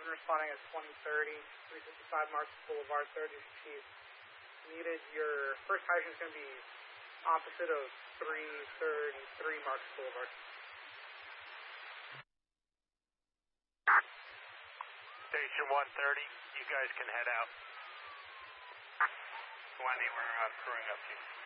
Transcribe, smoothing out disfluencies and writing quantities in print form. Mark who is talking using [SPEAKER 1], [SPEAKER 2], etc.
[SPEAKER 1] 7 responding at 2030, 355 Marcus Boulevard, 30 Chief. Needed, your first hydrant is going to be opposite of 333 Marcus Boulevard.
[SPEAKER 2] Station 130, you guys can head out. 20, we're crewing up to you.